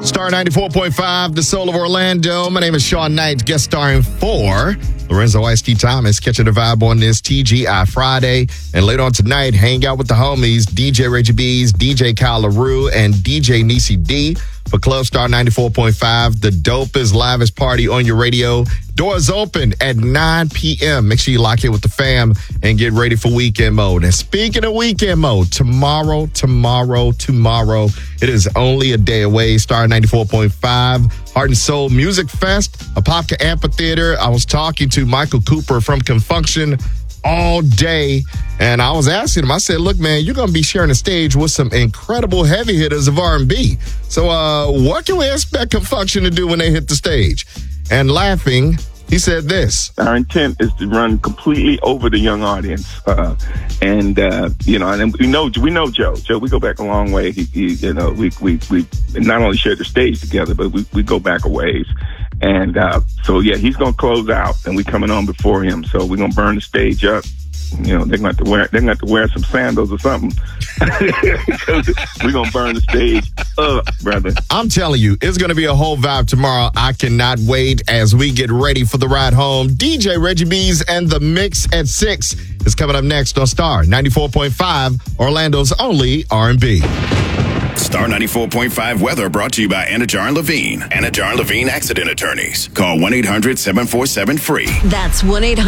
Star 94.5, the soul of Orlando. My name is Sean Knight, guest starring for Lorenzo Ice-T Thomas, catching the vibe on this TGI Friday. And later on tonight, hang out with the homies, DJ Reggie B's, DJ Kyle LaRue, and DJ Nisi D for Club Star 94.5, the dopest, livest party on your radio. Doors open at 9 p.m. Make sure you lock in with the fam and get ready for weekend mode. And speaking of weekend mode, tomorrow, it is only a day away. Star 94.5, Heart and Soul Music Fest, Apopka Amphitheater. I was talking to Michael Cooper from Confunction all day, and I was asking him, I said, look, man, you're going to be sharing the stage with some incredible heavy hitters of R&B. So what can we expect Confunction to do when they hit the stage? And laughing, he said this. Our intent is to run completely over the young audience. And we know Joe. Joe, we go back a long way. We not only share the stage together, but we go back a ways. And he's going to close out, and we coming on before him. So we're going to burn the stage up. You know, they're going to have to wear some sandals or something. We're going to burn the stage up, brother. I'm telling you, it's going to be a whole vibe tomorrow. I cannot wait as we get ready for the ride home. DJ Reggie B's and The Mix at 6 is coming up next on Star 94.5, Orlando's only R&B. Star 94.5 weather brought to you by Anajar and Levine. Anajar and Levine Accident Attorneys. Call 1-800-747-FREE. That's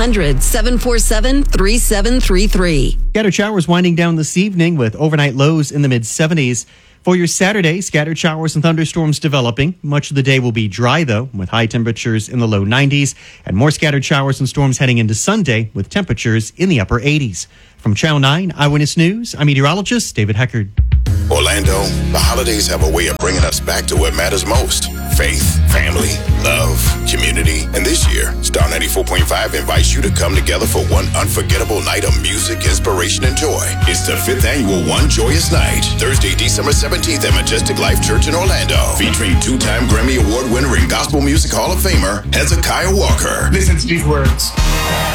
1-800-747-3733. Scattered showers winding down this evening with overnight lows in the mid-70s. For your Saturday, scattered showers and thunderstorms developing. Much of the day will be dry, though, with high temperatures in the low 90s. And more scattered showers and storms heading into Sunday with temperatures in the upper 80s. From Channel 9 Eyewitness News, I'm meteorologist David Heckard. Orlando, the holidays have a way of bringing us back to what matters most. Faith, family, love, community. And this year, Star 94.5 invites you to come together for one unforgettable night of music, inspiration, and joy. It's the 5th annual One Joyous Night, Thursday, December 17th at Majestic Life Church in Orlando, featuring 2-time Grammy Award winner and Gospel Music Hall of Famer, Hezekiah Walker. Listen to these words.